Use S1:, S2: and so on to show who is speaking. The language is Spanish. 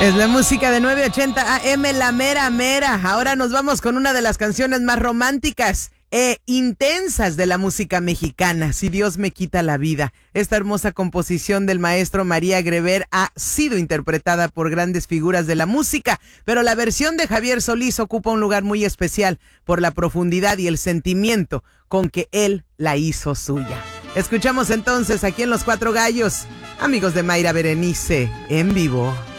S1: Es la música de 980 AM, la mera mera. Ahora nos vamos con una de las canciones más románticas e intensas de la música mexicana, Si Dios me quita la vida. Esta hermosa composición del maestro María Greber ha sido interpretada por grandes figuras de la música, pero la versión de Javier Solís ocupa un lugar muy especial por la profundidad y el sentimiento con que él la hizo suya. Escuchamos entonces aquí en Los Cuatro Gallos, amigos de Mayra Berenice, en vivo.